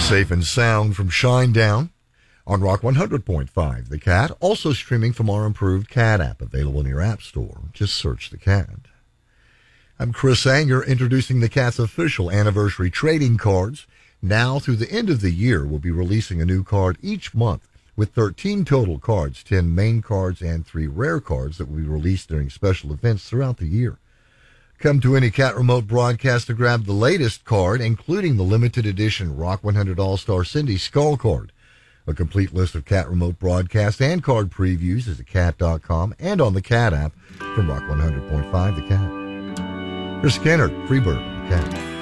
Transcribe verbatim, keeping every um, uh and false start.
Safe and Sound from Shinedown on Rock one hundred point five. The Cat, also streaming from our improved Cat app, available in your app store. Just search The Cat. I'm Chris Anger, introducing The Cat's official anniversary trading cards. Now through the end of the year, we'll be releasing a new card each month with thirteen total cards, ten main cards, and three rare cards that will be released during special events throughout the year. Come to any Cat Remote broadcast to grab the latest card, including the limited edition Rock one hundred All-Star Cindy Skull card. A complete list of Cat Remote broadcasts and card previews is at cat dot com and on the Cat app from Rock one hundred point five, The Cat. Here's Skinner, Freebird, The Cat.